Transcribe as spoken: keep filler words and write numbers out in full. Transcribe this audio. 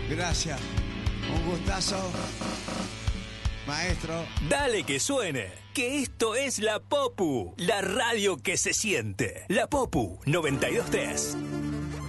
Gracias. Un gustazo. Maestro. Dale que suene, que esto es La Popu, la radio que se siente. La Popu noventa y dos punto tres.